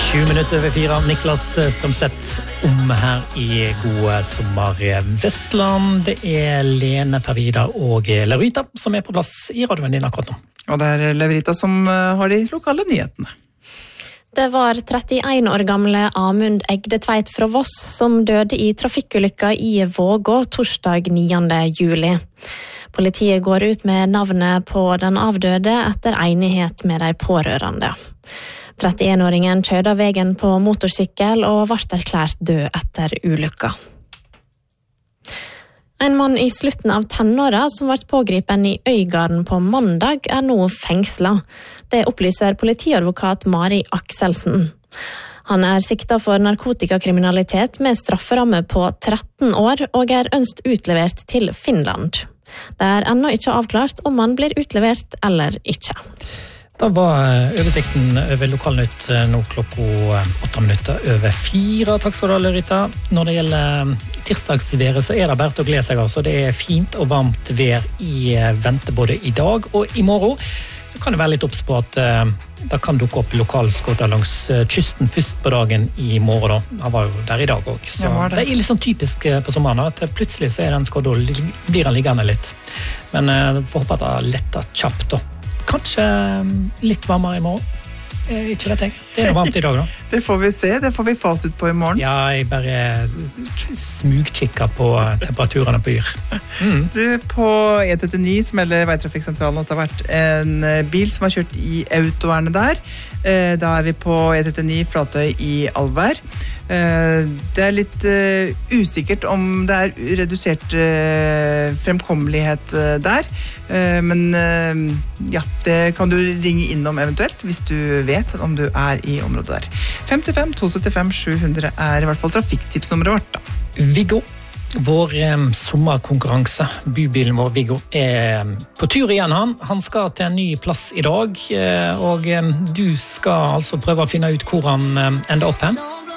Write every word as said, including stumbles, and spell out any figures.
Sju minutter over fire, Niklas Strømstedt om her i gode sommer Vestland. Det er Lene, Pervida og Laurita som er på plass i radioen din akkurat nå. Og det er Laurita som har de lokale nyhetene. Det var trettien år gamle Amund Egdetveit fra Voss som døde i trafikkulykka i Vågå torsdag niende juli. Politiet går ut med navnet på den avdøde etter enighet med de pårørende. trettien-åringen kjørte veien på motorsykkel og ble erklært død etter ulykka. En mann i slutten av tenåra som ble pågripen i Øygarden på mandag er nå fengslet. Det opplyser politiadvokat Mari Akselsen. Han er siktet for narkotikakriminalitet med strafferamme på tretten år og er ønsket utlevert til Finland. Det er ennå ikke avklart om han blir utlevert eller ikke. Da var oversikten over Lokalnytt nå klokka åtte minutter over fire. Takk skal du ha, Laurita. Når det gjelder tirsdagsværet så er det bare til å glede seg. Altså. Det er fint og varmt vær i vente både i dag og i morgen. Det kan jo være litt obs på at uh, det kan dukke opp lokalskodder langs uh, kysten først på dagen i morgen. Da. Han var jo der i dag også. Så det. det er litt sånn typisk uh, på sommeren at plutselig så er den skodder, blir han liggende litt. Men uh, får håpe at det letter kjapt da. Kanskje litt varmere i morgen. Eh, ikke vet jeg. Det er noe varmt i dag da. Det får vi se. Det får vi fasit på i morgen. Ja, jeg bare smugkikker på temperaturene på Yr. Mm. Du, på E trettini som melder Veitrafikksentralen at det har vært en bil som har kjørt i autovernet der. Eh, da er vi på E trettini Flatøy i Alvær. Eh, det er litt uh, usikkert om det er redusert uh, fremkommelighet uh, der. Uh, men uh, ja, det kan du ringe innom eventuelt hvis du vet om du er i området der. fem fem to sytti fem sju hundre er i hvert fall trafikktipsnummeret vårt da. Viggo, vår um, sommerkonkurranse, bybilen vår Viggo, er um, på tur igjen han. Han skal til en ny plass i dag, uh, og um, du skal altså prøve å finne ut hvor han um, ender opp hen.